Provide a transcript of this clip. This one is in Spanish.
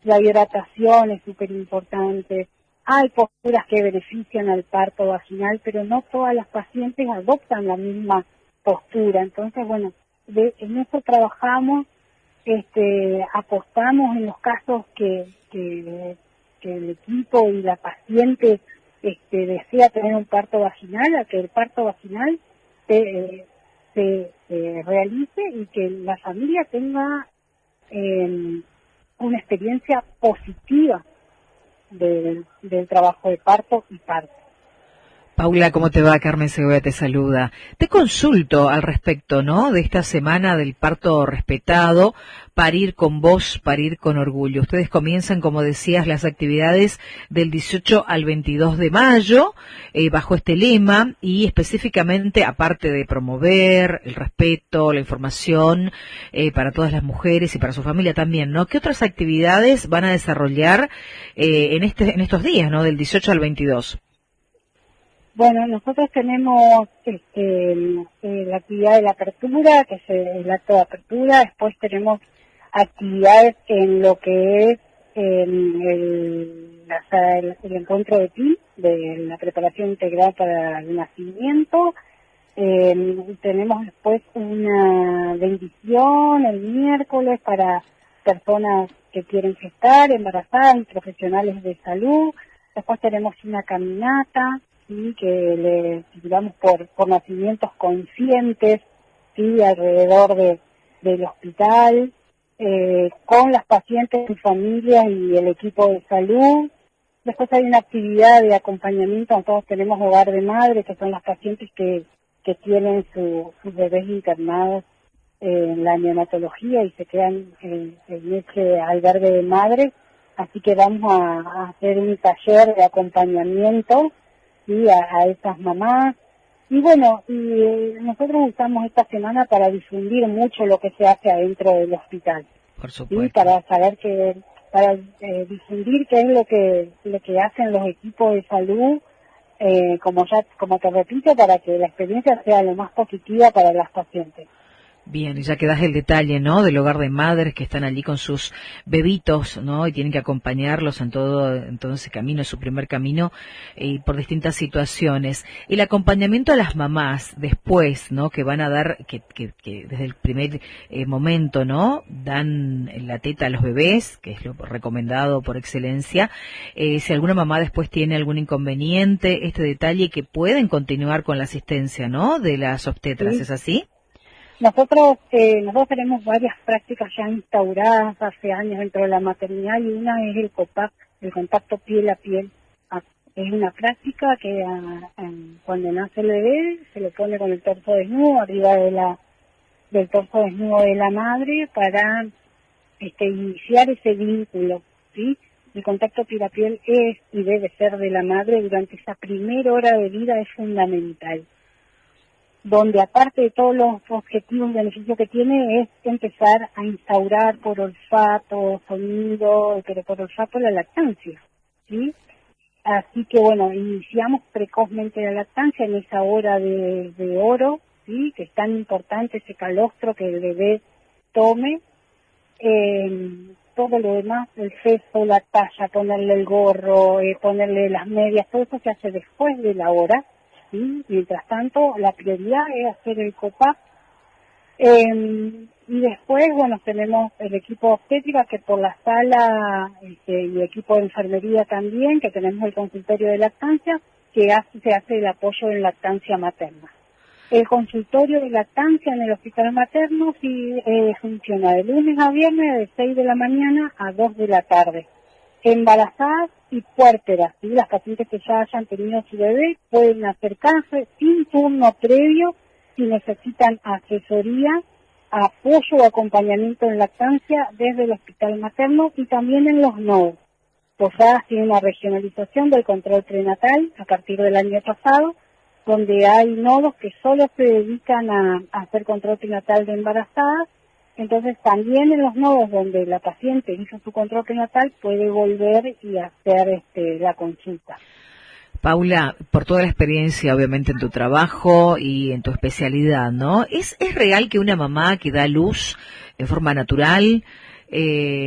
la hidratación es súper importante. Hay posturas que benefician al parto vaginal, pero no todas las pacientes adoptan la misma postura. Entonces, bueno, en eso trabajamos, apostamos en los casos que el equipo y la paciente desea tener un parto vaginal, a que el parto vaginal se realice y que la familia tenga una experiencia positiva del trabajo de parto y parto. Paula, ¿cómo te va? Carmen Segovia te saluda. Te consulto al respecto, ¿no?, de esta semana del parto respetado, parir con voz, parir con orgullo. Ustedes comienzan, como decías, las actividades del 18 al 22 de mayo, bajo este lema, y específicamente, aparte de promover el respeto, la información, para todas las mujeres y para su familia también, ¿no? ¿Qué otras actividades van a desarrollar, en estos días, ¿no?, del 18 al 22? Bueno, nosotros tenemos la actividad de la apertura, que es el acto de apertura. Después tenemos actividades en lo que es el encuentro de PIL, de la preparación integral para el nacimiento. Tenemos después una bendición el miércoles para personas que quieren gestar, embarazadas y profesionales de salud. Después tenemos una caminata, sí, que le llevamos por nacimientos conscientes, sí, alrededor del hospital, con las pacientes y familias y el equipo de salud. Después hay una actividad de acompañamiento. Nosotros tenemos hogar de madre, que son las pacientes que tienen sus bebés internados en la neonatología y se quedan en ese albergue de madre. Así que vamos a hacer un taller de acompañamiento, sí, a esas mamás. Y bueno, nosotros usamos esta semana para difundir mucho lo que se hace adentro del hospital. Por supuesto. ¿Sí? Para saber para difundir qué es lo que hacen los equipos de salud, como te repito, para que la experiencia sea lo más positiva para las pacientes. Bien, y ya que das el detalle, ¿no?, del hogar de madres que están allí con sus bebitos, ¿no?, y tienen que acompañarlos en todo ese camino, su primer camino, por distintas situaciones. El acompañamiento a las mamás después, ¿no?, que van a dar, que desde el primer momento, ¿no?, dan la teta a los bebés, que es lo recomendado por excelencia. Si alguna mamá después tiene algún inconveniente, este detalle, que pueden continuar con la asistencia, ¿no?, de las obstetras, Sí. ¿Es así? Nosotros tenemos varias prácticas ya instauradas hace años dentro de la maternidad, y una es el COPAC, el contacto piel a piel. Es una práctica que cuando nace el bebé se le pone con el torso desnudo arriba del torso desnudo de la madre para iniciar ese vínculo, ¿sí? El contacto piel a piel es y debe ser de la madre durante esa primera hora de vida, es fundamental, donde aparte de todos los objetivos y beneficios que tiene, es empezar a instaurar por olfato, sonido, pero por olfato la lactancia, ¿sí? Así que bueno, iniciamos precozmente la lactancia en esa hora de oro, ¿sí?, que es tan importante ese calostro que el bebé tome. Todo lo demás, el seso, la talla, ponerle el gorro, ponerle las medias, todo eso se hace después de la hora. ¿Sí? Mientras tanto, la prioridad es hacer el COPAC. Y después, bueno, tenemos el equipo de obstétrica, que por la sala, y equipo de enfermería también, que tenemos el consultorio de lactancia, que se hace el apoyo en lactancia materna. El consultorio de lactancia en el hospital materno sí funciona de lunes a viernes de 6 de la mañana a 2 de la tarde. Embarazadas y puérperas, ¿sí? Las pacientes que ya hayan tenido su bebé pueden acercarse sin turno previo si necesitan asesoría, apoyo o acompañamiento en lactancia desde el hospital materno y también en los nodos. Posadas tiene una regionalización del control prenatal a partir del año pasado, donde hay nodos que solo se dedican a hacer control prenatal de embarazadas. Entonces también en los nodos donde la paciente hizo su control prenatal puede volver y hacer la consulta. Paula, por toda la experiencia, obviamente, en tu trabajo y en tu especialidad, ¿no? ¿Es real que una mamá que da luz de forma natural